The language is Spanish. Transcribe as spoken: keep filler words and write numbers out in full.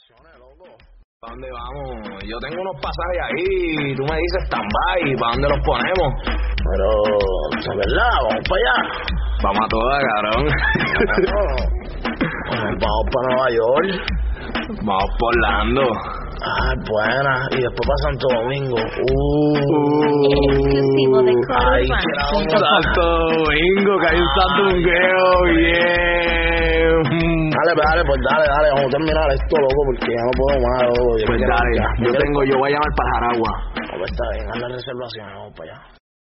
¿Para dónde vamos? Yo tengo unos pasajes ahí, tú me dices stand-by, ¿para dónde los ponemos? Pero, ¿es verdad? ¿Vamos para allá? Vamos a todas, cabrón. Vamos, vamos para Nueva York. Vamos por Orlando. Ah, buena. Y después para Santo Domingo. Uh, Exclusivo de ahí Color quiero Urbano. montar. Santo Domingo, que hay un sandungueo, bien. Dale, dale, pues dale, dale. Vamos a terminar esto, loco, porque ya no puedo más, loco. Yo Pues quiero- dale, ya, yo quiero- tengo, yo voy a llamar para Jaragua. Pues está bien, haz la reservación, vamos para allá.